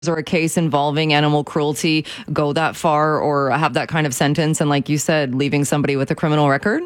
or a case involving animal cruelty go that far or have that kind of sentence and, like you said, leaving somebody with a criminal record?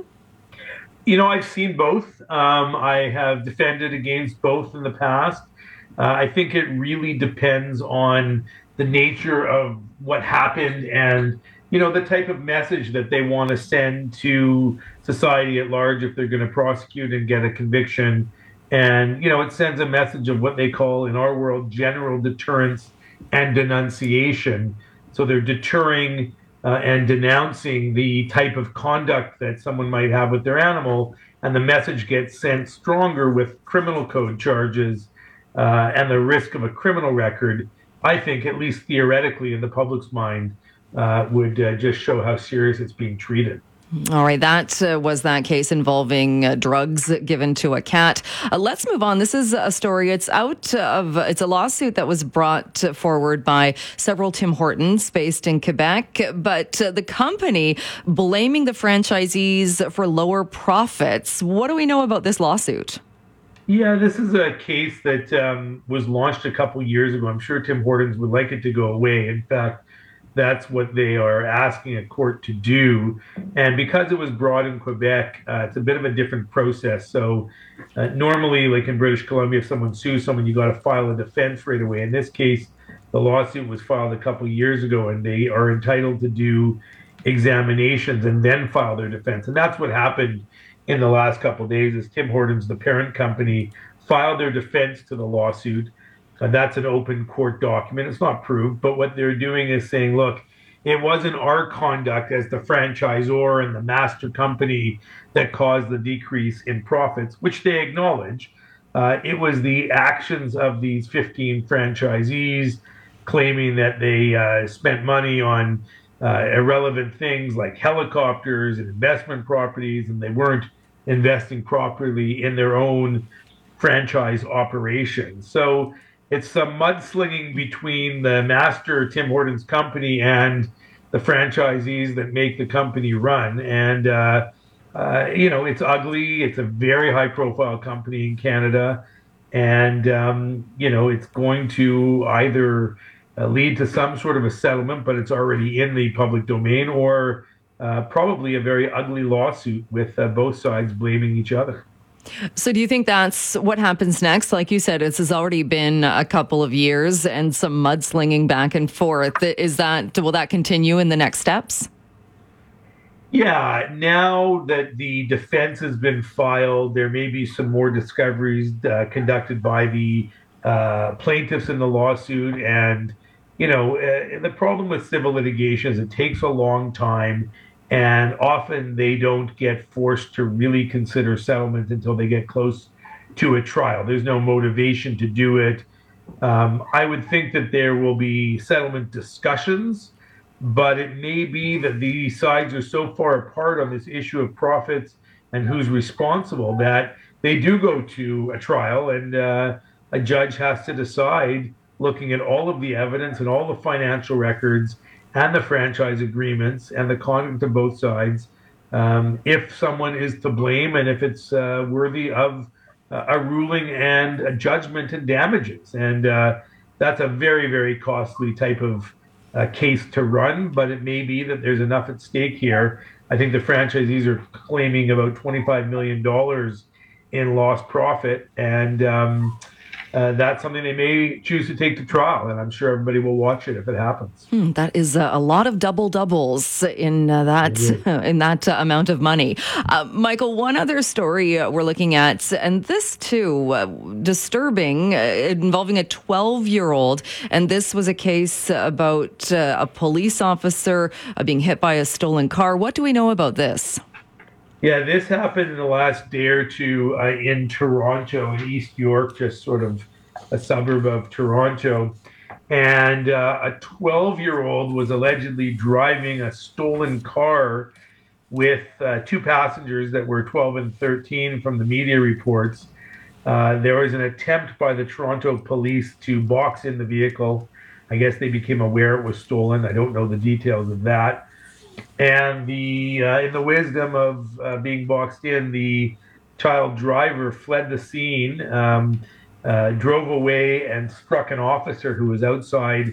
I've seen both. I have defended against both in the past. I think it really depends on the nature of what happened and, the type of message that they want to send to society at large if they're going to prosecute and get a conviction. And, it sends a message of what they call in our world general deterrence and denunciation. So they're deterring and denouncing the type of conduct that someone might have with their animal, and the message gets sent stronger with criminal code charges and the risk of a criminal record. I think, at least theoretically, in the public's mind, would just show how serious it's being treated. All right, that was that case involving drugs given to a cat. Let's move on. This is a story. It's a lawsuit that was brought forward by several Tim Hortons based in Quebec, but the company blaming the franchisees for lower profits. What do we know about this lawsuit? Yeah, this is a case that was launched a couple years ago. I'm sure Tim Hortons would like it to go away. In fact, that's what they are asking a court to do. And because it was brought in Quebec, it's a bit of a different process. So normally, like in British Columbia, if someone sues someone, you got to file a defense right away. In this case, the lawsuit was filed a couple years ago, and they are entitled to do examinations and then file their defense. And that's what happened in the last couple of days. Is Tim Hortons, the parent company, filed their defense to the lawsuit. That's an open court document. It's not proved, but what they're doing is saying, look, it wasn't our conduct as the franchisor and the master company that caused the decrease in profits, which they acknowledge. It was the actions of these 15 franchisees claiming that they spent money on irrelevant things like helicopters and investment properties, and they weren't investing properly in their own franchise operations. So it's some mudslinging between the master Tim Hortons company and the franchisees that make the company run. And, it's ugly. It's a very high profile company in Canada. And, it's going to either lead to some sort of a settlement, but it's already in the public domain, or probably a very ugly lawsuit with both sides blaming each other. So do you think that's what happens next? Like you said, this has already been a couple of years and some mudslinging back and forth. Will that continue in the next steps? Yeah, now that the defense has been filed, there may be some more discoveries conducted by the plaintiffs in the lawsuit. And, the problem with civil litigation is it takes a long time. And often they don't get forced to really consider settlement until they get close to a trial. There's no motivation to do it. I would think that there will be settlement discussions, but it may be that these sides are so far apart on this issue of profits and who's responsible that they do go to a trial, and a judge has to decide, looking at all of the evidence and all the financial records and the franchise agreements and the conduct of both sides, if someone is to blame and if it's worthy of a ruling and a judgment and damages. And that's a very, very costly type of case to run, but it may be that there's enough at stake here. I think the franchisees are claiming about $25 million in lost profit, and that's something they may choose to take to trial, and I'm sure everybody will watch it if it happens. That is a lot of double doubles in that amount of money. Michael, one other story we're looking at, and this too disturbing, involving a 12-year-old, and this was a case about a police officer being hit by a stolen car. What do we know about this? Yeah, this happened in the last day or two in Toronto, in East York, just sort of a suburb of Toronto. And a 12-year-old was allegedly driving a stolen car with two passengers that were 12 and 13 from the media reports. There was an attempt by the Toronto police to box in the vehicle. I guess they became aware it was stolen. I don't know the details of that. And in the wisdom of being boxed in, the child driver fled the scene. drove away and struck an officer who was outside